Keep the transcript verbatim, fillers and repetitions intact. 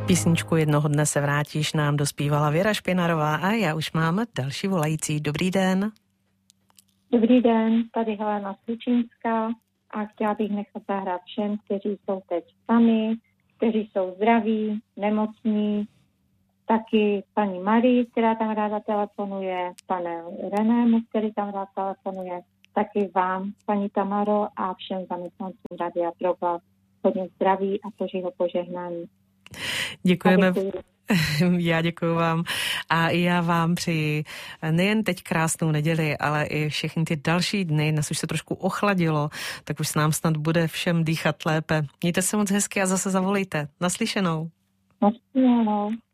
Písničku Jednoho dne se vrátíš nám dospívala Věra Špinarová a já už mám další volající. Dobrý den. Dobrý den, tady Helena Slučínská a chtěla bych nechat zahrát všem, kteří jsou teď sami, kteří jsou zdraví, nemocní, taky paní Marii, která tam ráda telefonuje, pane Renému, který tam rád telefonuje, taky vám, paní Tamaro, a všem zaměstnancům Radia Proglas. Hodně zdraví a božího požehnání. Děkujeme. Já děkuji vám a já vám přeji nejen teď krásnou neděli, ale i všechny ty další dny. Dnes už se trošku ochladilo, tak už s nám snad bude všem dýchat lépe. Mějte se moc hezky a zase zavolejte. Naslyšenou. Naslyšenou.